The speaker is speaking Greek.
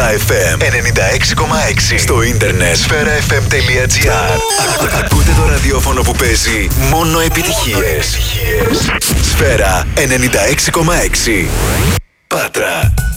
FM 96,6. Στο ίντερνετ sferafm.gr. Ακούτε το ραδιόφωνο που παίζει μόνο επιτυχίες. Σφαίρα 96,6. Πάτρα.